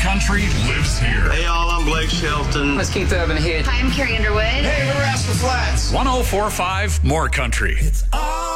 Country lives here. Hey, y'all, I'm Blake Shelton. Let's Keith Urban here. Hi, I'm Carrie Underwood. Hey, we're Rascal Flats. 104.5 More Country. It's all